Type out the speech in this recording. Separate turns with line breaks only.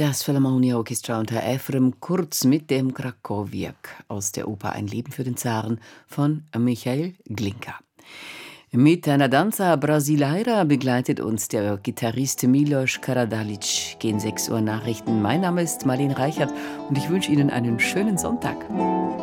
Das Philharmonia Orchestra unter Efrem Kurz mit dem Krakowiak aus der Oper Ein Leben für den Zaren von Michael Glinka. Mit einer Danza Brasileira begleitet uns der Gitarrist Milos Karadalic. Gehen 6 Uhr Nachrichten. Mein Name ist Marlene Reichert und ich wünsche Ihnen einen schönen Sonntag.